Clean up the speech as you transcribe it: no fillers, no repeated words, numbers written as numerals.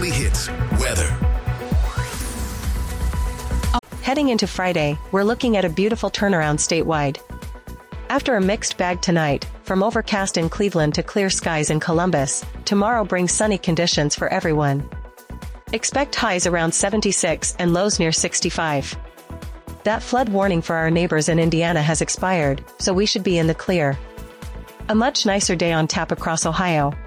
Weekly Hits weather. Heading into Friday, we're looking at a beautiful turnaround statewide. After a mixed bag tonight, from overcast in Cleveland to clear skies in Columbus, tomorrow brings sunny conditions for everyone. Expect highs around 76 and lows near 65. That flood warning for our neighbors in Indiana has expired, so we should be in the clear. A much nicer day on tap across Ohio,